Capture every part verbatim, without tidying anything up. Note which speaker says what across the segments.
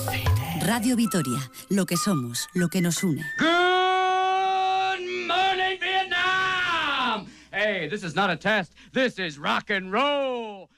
Speaker 1: Radio Vitoria, lo que somos, lo que nos une.
Speaker 2: Good morning, Vietnam! Hey, this is not a test. This is rock and roll.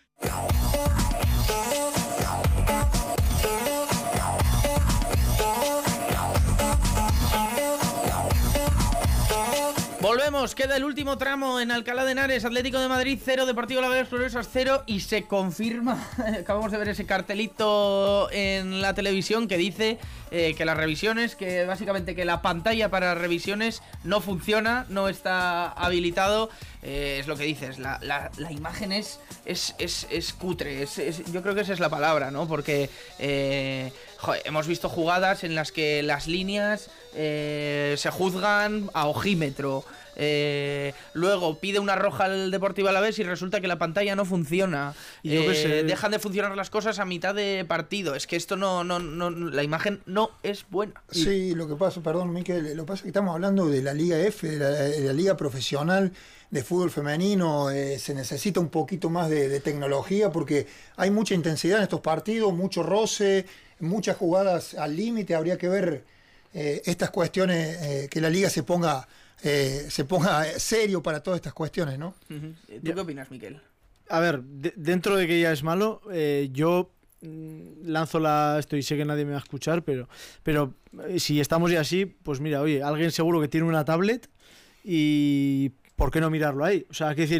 Speaker 3: Volvemos, queda el último tramo en Alcalá de Henares, Atlético de Madrid cero, Deportivo Alavés Progresas cero, y se confirma, acabamos de ver ese cartelito en la televisión que dice eh, que las revisiones, que básicamente que la pantalla para revisiones no funciona, no está habilitado, eh, es lo que dices, la, la, la imagen es, es, es, es cutre, es, es, yo creo que esa es la palabra, ¿no? Porque eh, joder, hemos visto jugadas en las que las líneas eh, se juzgan a ojímetro. Eh, luego pide una roja al Deportivo Alavés y resulta que la pantalla no funciona.
Speaker 4: Y yo
Speaker 3: eh,
Speaker 4: qué sé.
Speaker 3: Dejan de funcionar las cosas a mitad de partido. Es que esto no, no, no, la imagen no es buena.
Speaker 5: Sí, lo que pasa, perdón, Miquel, lo que pasa es que estamos hablando de la Liga F, de la, de la Liga Profesional de Fútbol Femenino. Eh, se necesita un poquito más de, de tecnología porque hay mucha intensidad en estos partidos, mucho roce, muchas jugadas al límite. Habría que ver eh, estas cuestiones, eh, que la Liga se ponga eh, se ponga serio para todas estas cuestiones, ¿no?
Speaker 3: Uh-huh. ¿Tú ya. qué opinas, Miquel?
Speaker 4: A ver, de, dentro de que ya es malo, eh, yo mm, lanzo la esto y sé que nadie me va a escuchar, pero, pero eh, si estamos ya así, pues mira, oye, alguien seguro que tiene una tablet y ¿por qué no mirarlo ahí? O sea, hay que decir,